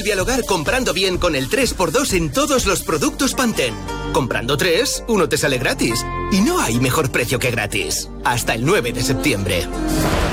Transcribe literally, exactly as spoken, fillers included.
dialogar comprando bien con el tres por dos en todos los productos Pantene. Comprando tres, uno te sale gratis. Y no hay mejor precio que gratis. Hasta el nueve de septiembre.